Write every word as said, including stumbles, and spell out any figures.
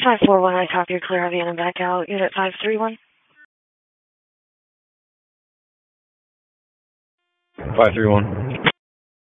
five four one, I copy, you're clear, heavy in and back out. Unit five three one. five three one.